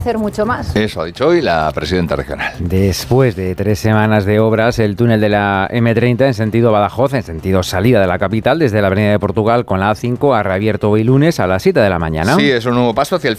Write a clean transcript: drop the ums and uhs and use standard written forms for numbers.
hacer mucho más. Eso ha dicho hoy la presidenta regional. Después de 3 semanas de obras, el túnel de la M30 en sentido Badajoz, en sentido salida de la capital, desde la Avenida de Portugal con la A5, ha reabierto hoy lunes a las 7 de la mañana. Sí, es un nuevo paso hacia el